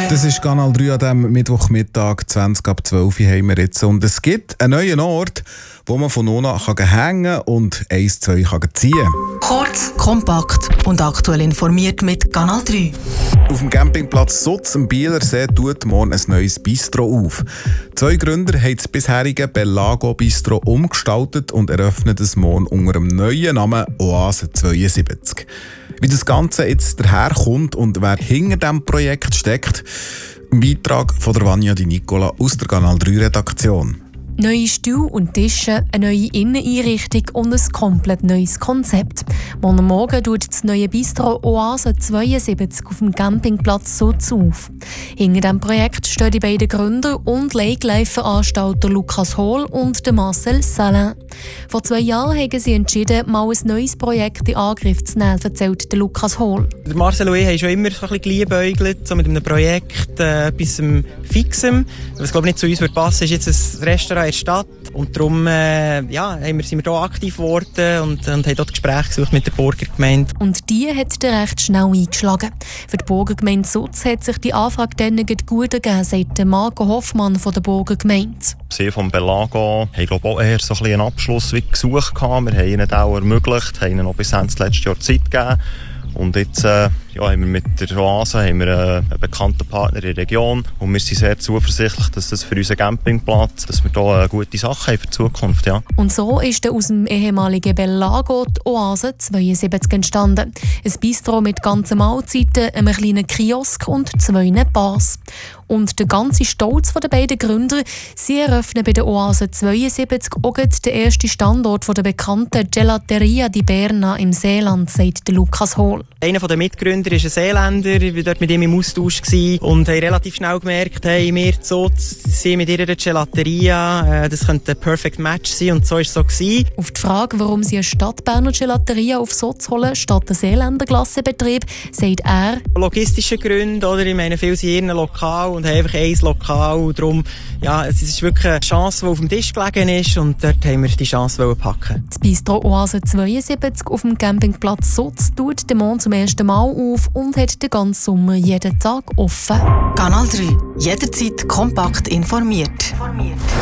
Das ist Kanal 3 an diesem Mittwochmittag, 20 ab 12 Uhr haben wir jetzt. Und es gibt einen neuen Ort, wo man von Nona hängen kann und 1, 2 ziehen kann. Kurz, kompakt und aktuell informiert mit Kanal 3. Auf dem Campingplatz Sutz am Bielersee tut morgen ein neues Bistro auf. 2 Gründer haben das bisherige Bellago Bistro umgestaltet und eröffnen es morgen unter dem neuen Namen Oase 72. Wie das Ganze jetzt daherkommt und wer hinter diesem Projekt steckt, ein Beitrag von der Vanja Di Nicola aus der Kanal 3 Redaktion. Neue Stühle und Tische, eine neue Inneneinrichtung und ein komplett neues Konzept. Morgen tut das neue Bistro Oase 72 auf dem Campingplatz Sutz auf. Hinter diesem Projekt stehen die beiden Gründer und Lake-Life-Veranstalter Lukas Hohl und Marcel Salin. Vor 2 Jahren haben sie entschieden, mal ein neues Projekt in Angriff zu nehmen, erzählt Lukas Hohl. Marcel und ich haben schon immer so ein bisschen geliebäugelt, so mit einem Projekt, etwas Fixem. Was glaube ich nicht zu uns passen würde, ist jetzt ein Restaurant in der Stadt. Und darum sind wir hier aktiv geworden und haben dort Gespräche gesucht mit der Burgergemeinde. Und die hat dann recht schnell eingeschlagen. Für die Burgergemeinde Sutz hat sich die Anfrage dann gut ergeben, sagt Marco Hoffmann von der Burgergemeinde. Sie vom Bellago haben glaube auch eher so ein bisschen einen Abschluss gesucht. Wir haben ihnen auch ermöglicht, haben ihnen noch bis Ende letztes Jahr Zeit gegeben. Und jetzt haben wir mit der Oase einen bekannten Partner in der Region und wir sind sehr zuversichtlich, dass das für unseren Campingplatz, dass wir da eine gute Sache haben für die Zukunft. Ja. Und so ist dann aus dem ehemaligen Bellago die Oase 72 entstanden. Ein Bistro mit ganzen Mahlzeiten, einem kleinen Kiosk und 2 Bars. Und der ganze Stolz der beiden Gründer, sie eröffnen bei der Oase 72 auch den ersten Standort der bekannten Gelateria di Berna im Seeland, sagt Lukas Hohl. Einer der Mitgründer ist ein Seeländer, wir waren dort mit ihm im Austausch und haben relativ schnell gemerkt, hey, wir sind mit ihrer Gelateria, das könnte ein Perfect Match sein und so war es so gewesen. Auf die Frage, warum sie eine Stadtberner Gelateria auf Sutz holen, statt einen Seeländer Glassebetrieb, sagt er: Logistische Gründe, oder? Ich meine, viele sind hier lokal und haben einfach ein Lokal und darum, es ist wirklich eine Chance, die auf dem Tisch gelegen ist und dort haben wir die Chance packen. Das Bistro Oase 72 auf dem Campingplatz Sutz tut den Mond zum ersten Mal auf und hat den ganzen Sommer jeden Tag offen. Kanal 3. Jederzeit kompakt informiert.